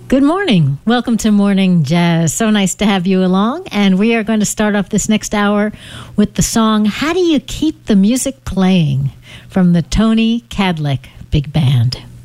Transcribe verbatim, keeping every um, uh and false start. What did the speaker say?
Good morning. Welcome to Morning Jazz. So nice to have you along. And we are going to start off this next hour with the song, How Do You Keep the Music Playing? From the Tony Kadlick Big Band.